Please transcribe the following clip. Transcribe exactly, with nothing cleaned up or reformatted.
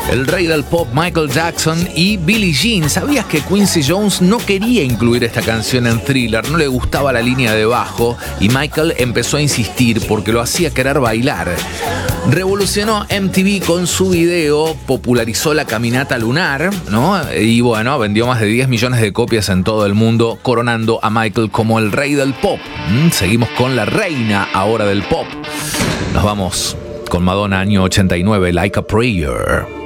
El rey del pop Michael Jackson y Billie Jean. ¿Sabías que Quincy Jones no quería incluir esta canción en Thriller? No le gustaba la línea de bajo y Michael empezó a insistir porque lo hacía querer bailar. Revolucionó M T V con su video, popularizó la caminata lunar, ¿no? Y bueno, vendió más de diez millones de copias en todo el mundo, coronando a Michael como el rey del pop. ¿Mm? Seguimos con la reina ahora del pop. Nos vamos con Madonna, año ochenta y nueve, Like a Prayer.